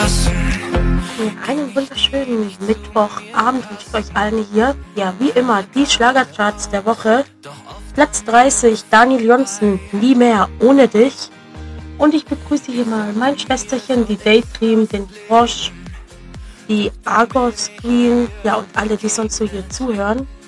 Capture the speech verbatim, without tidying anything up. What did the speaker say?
Einen wunderschönen Mittwochabend wünsche ich euch allen hier. Ja, wie immer, die Schlagercharts der Woche. Platz dreißig, Daniel Johnson, Nie mehr ohne dich. Und ich begrüße hier mal mein Schwesterchen, die Daydream, den Frosch, die Argos Queen, ja und alle, die sonst so hier zuhören.